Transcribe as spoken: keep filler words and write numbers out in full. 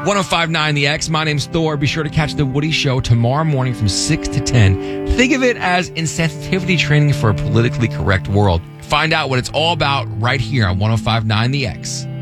one oh five point nine The X. My name's Thor. Be sure to catch The Woody Show tomorrow morning from six to ten. Think of it as insensitivity training for a politically correct world. Find out what it's all about right here on one oh five point nine The X.